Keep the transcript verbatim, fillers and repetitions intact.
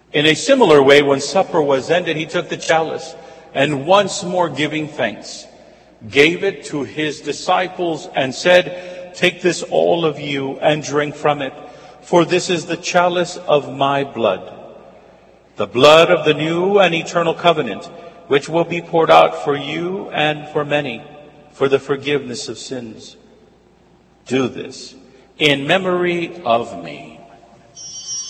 In a similar way, when supper was ended, he took the chalice, and once more giving thanks, gave it to his disciples and said, "Take this, all of you, and drink from it, for this is the chalice of my blood, the blood of the new and eternal covenant, which will be poured out for you and for many for the forgiveness of sins. Do this in memory of me."